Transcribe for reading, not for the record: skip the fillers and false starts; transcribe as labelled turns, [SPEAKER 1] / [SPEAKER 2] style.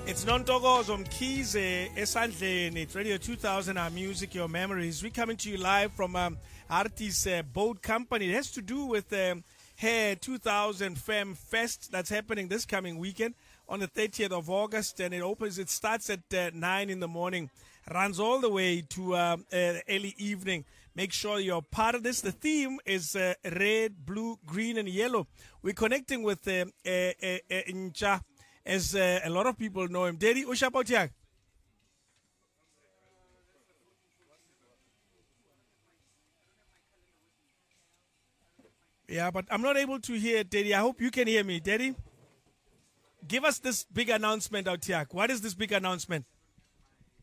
[SPEAKER 1] It's Nontokozo Mkhize Esandleni. It's Radio 2000, our music, your memories. We're coming to you live from Artie's Boat Company. It has to do with Hair 2000 Femme Fest that's happening this coming weekend on the 30th of August, and it starts at 9 in the morning, runs all the way to early evening. Make sure you're part of this. The theme is red, blue, green, and yellow. We're connecting with Ncha, as a lot of people know him. Daddy Ushapotiak. Yeah, but I'm not able to hear Daddy. I hope you can hear me. Daddy, give us this big announcement out here. What is this big announcement?